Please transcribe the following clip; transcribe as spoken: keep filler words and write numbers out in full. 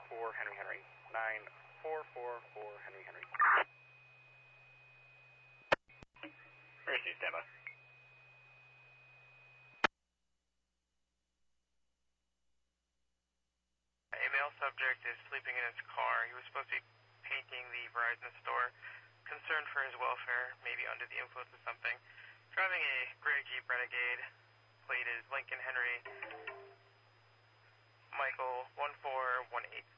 four Henry Henry. nine four four four Henry Henry. Mercy, stand by. A male subject is sleeping in his car. He was supposed to be painting the Verizon store. Concerned for his welfare, maybe under the influence of something. Driving a gray Jeep Renegade. Plate is Lincoln Henry. Michael one four one eight